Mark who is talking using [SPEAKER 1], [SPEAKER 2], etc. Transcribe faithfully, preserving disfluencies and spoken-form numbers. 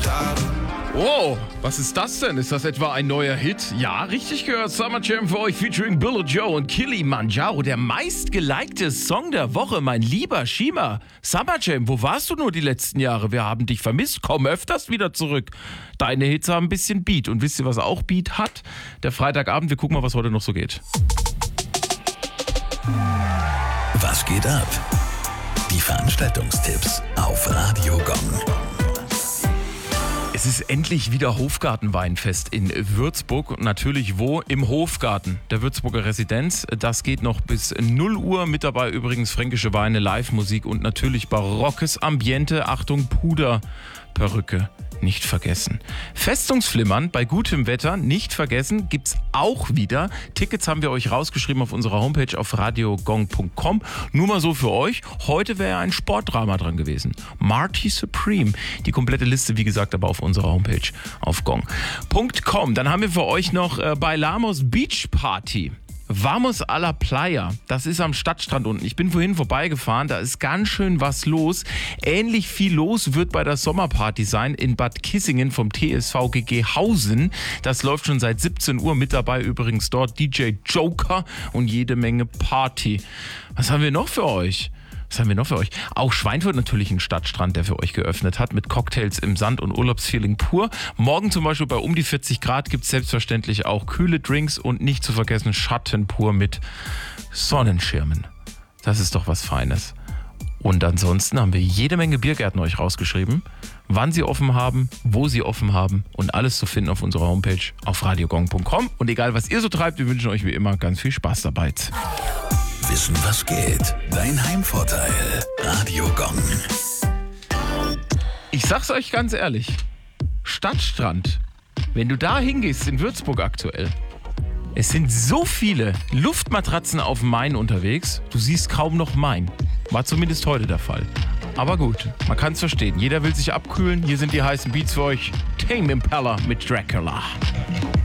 [SPEAKER 1] Wow, was ist das denn? Ist das etwa ein neuer Hit? Ja, richtig gehört. Summer Jam für euch featuring Bill Joe und Kilimanjaro. Der meistgelikte Song der Woche, mein lieber Shima. Summer Jam, wo warst du nur die letzten Jahre? Wir haben dich vermisst. Komm öfters wieder zurück. Deine Hits haben ein bisschen Beat. Und wisst ihr, was auch Beat hat? Der Freitagabend. Wir gucken mal, was heute noch so geht.
[SPEAKER 2] Was geht ab? Die Veranstaltungstipps auf Radio Gong.
[SPEAKER 1] Es ist endlich wieder Hofgartenweinfest in Würzburg und natürlich wo? Im Hofgarten der Würzburger Residenz. Das geht noch bis null Uhr. Mit dabei übrigens fränkische Weine, Live-Musik und natürlich barockes Ambiente. Achtung, Puderperücke. Nicht vergessen. Festungsflimmern bei gutem Wetter, nicht vergessen, gibt's auch wieder. Tickets haben wir euch rausgeschrieben auf unserer Homepage auf radiogong punkt com. Nur mal so für euch. Heute wäre ein Sportdrama dran gewesen. Marty Supreme. Die komplette Liste, wie gesagt, aber auf unserer Homepage auf gong punkt com. Dann haben wir für euch noch äh, bei Lamos Beach Party. Vamos a la Playa, das ist am Stadtstrand unten. Ich bin vorhin vorbeigefahren, da ist ganz schön was los. Ähnlich viel los wird bei der Sommerparty sein in Bad Kissingen vom T S V G G Hausen. Das läuft schon seit siebzehn Uhr, mit dabei übrigens dort D J Joker und jede Menge Party. Was haben wir noch für euch? Was haben wir noch für euch? Auch Schweinfurt natürlich ein Stadtstrand, der für euch geöffnet hat, mit Cocktails im Sand und Urlaubsfeeling pur. Morgen zum Beispiel bei um die vierzig Grad gibt es selbstverständlich auch kühle Drinks und nicht zu vergessen Schatten pur mit Sonnenschirmen. Das ist doch was Feines. Und ansonsten haben wir jede Menge Biergärten euch rausgeschrieben, wann sie offen haben, wo sie offen haben und alles zu finden auf unserer Homepage auf radiogong punkt com. Und egal, was ihr so treibt, wir wünschen euch wie immer ganz viel Spaß dabei.
[SPEAKER 2] Wissen, was geht. Dein Heimvorteil. Radio Gong.
[SPEAKER 1] Ich sag's euch ganz ehrlich. Stadtstrand. Wenn du da hingehst in Würzburg aktuell, es sind so viele Luftmatratzen auf dem Main unterwegs, du siehst kaum noch Main. War zumindest heute der Fall. Aber gut, man kann's verstehen. Jeder will sich abkühlen. Hier sind die heißen Beats für euch. Tame Impala mit Dracula.